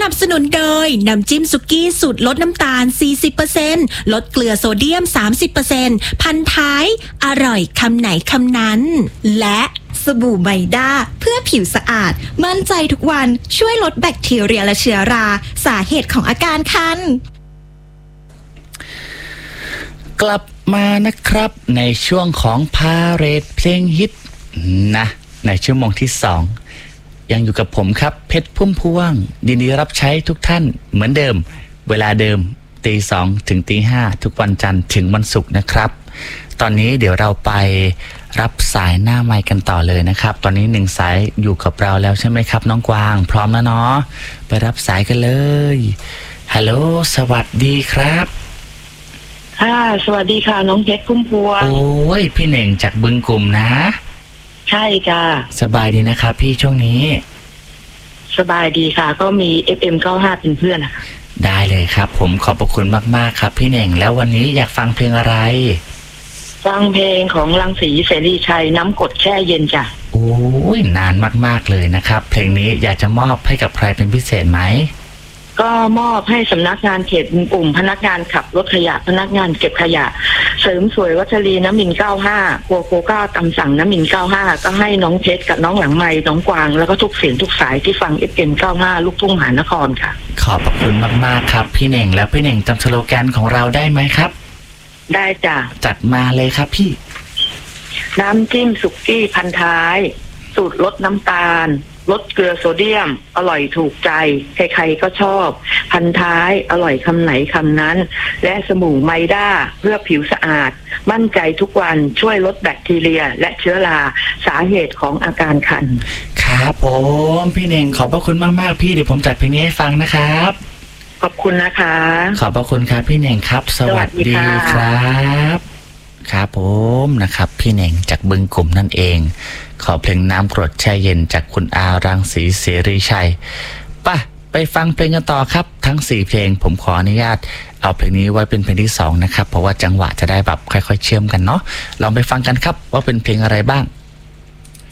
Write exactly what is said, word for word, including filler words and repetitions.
นับสนุนโดยน้ำจิ้มสุกี้สูตรลดน้ำตาล สี่สิบเปอร์เซ็นต์ ลดเกลือโซเดียม สามสิบเปอร์เซ็นต์ พันท้ายอร่อยคำไหนคำนั้นและสบู่ไมด้าเพื่อผิวสะอาดมั่นใจทุกวันช่วยลดแบคทีเรียและเชื้อราสาเหตุของอาการคันกลับมานะครับในช่วงของพาเรดเพลงฮิตนะในชั่วโมงที่สองยังอยู่กับผมครับเพชรพุ่มพวงยินดีรับใช้ทุกท่านเหมือนเดิมเวลาเดิมตีสองถึงตีห้าทุกวันจันทร์ถึงวันศุกร์นะครับตอนนี้เดี๋ยวเราไปรับสายหน้าไมค์กันต่อเลยนะครับตอนนี้หนึ่งสายอยู่กับเราแล้วใช่ไหมครับน้องกวางพร้อมแล้วเนาะไปรับสายกันเลยฮัลโหลสวัสดีครับค่ะสวัสดีค่ะน้องเพชรพุ่มพวงโอ้ยพี่เหน่งจากบึงกลุ่มนะใช่จ้ะสบายดีนะครับพี่ช่วงนี้สบายดีค่ะก็มี เอฟ เอ็ม เก้าสิบห้า เป็นเพื่อนนะคะได้เลยครับผมขอบพระคุณมากๆครับพี่เหน่งแล้ววันนี้อยากฟังเพลงอะไรฟังเพลงของรังสีเสรีชัยน้ำกรดแช่เย็นจ้ะโอ้ยนานมากๆเลยนะครับเพลงนี้อยากจะมอบให้กับใครเป็นพิเศษไหมก็มอบให้สำนักงานเขตบึงกลุ่มพนักงานขับรถขยะพนักงานเก็บขยะเสริมสวยวัชรีน้ำมินเก้าห้าโกโกก้าตำสั่งน้ำมินเก้าห้าก็ให้น้องเพชรกับน้องหลังไม้น้องกวางแล้วก็ทุกเสียงทุกสายที่ฟัง เอฟ เอ็ม เก้าสิบห้า ลูกทุ่งมหานครค่ะขอบคุณมากๆครับพี่เหน่งแล้วพี่เหน่งจำสโลแกนของเราได้ไหมครับได้จ้ะจัดมาเลยครับพี่น้ำจิ้มสุกี้พันท้ายสูตรลดน้ำตาลลดเกลือโซเดียมอร่อยถูกใจใครๆก็ชอบพันท้ายอร่อยคำไหนคำนั้นและสบู่ไมด้าเพื่อผิวสะอาดมั่นใจทุกวันช่วยลดแบคทีเรียและเชื้อราสาเหตุของอาการคันครับผมพี่เน่งขอบพระคุณมากๆพี่เดี๋ยวผมจัดเพลงนี้ให้ฟังนะครับขอบคุณนะคะขอบพระคุณครับพี่เน่งครับสวัสดีครับครับผมนะครับพี่เน่งจากบึงกลุ่มนั่นเองขอเพลงน้ำกรดแช่เย็นจากคุณอารังสีเสรีชัยป่ะไปฟังเพลงกันต่อครับทั้งสี่เพลงผมขออนุญาตเอาเพลงนี้ไว้เป็นเพลงที่สองนะครับเพราะว่าจังหวะจะได้แบบค่อยๆเชื่อมกันเนาะลองไปฟังกันครับว่าเป็นเพลงอะไรบ้าง